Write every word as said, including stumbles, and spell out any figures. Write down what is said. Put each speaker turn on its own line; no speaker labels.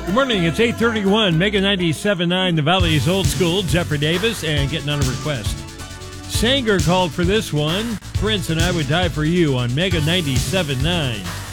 Good morning, it's eight thirty-one, Mega ninety-seven point nine, the Valley's Old School, Jeffrey Davis, and Getting on a Request. Sanger called for this one, Prince and I Would Die for You on Mega ninety-seven point nine.